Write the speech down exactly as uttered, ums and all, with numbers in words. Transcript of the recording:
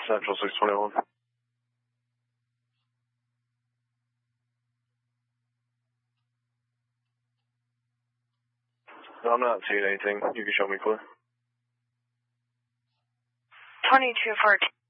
Central six twenty-one. No, I'm not seeing anything. You can show me clear. twenty-two fourteen.